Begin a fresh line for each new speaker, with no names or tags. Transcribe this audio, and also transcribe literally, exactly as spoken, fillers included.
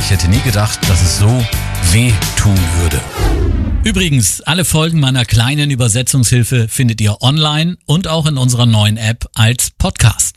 Ich hätte nie gedacht, dass es so weh tun würde.
Übrigens, alle Folgen meiner kleinen Übersetzungshilfe findet ihr online und auch in unserer neuen App als Podcast.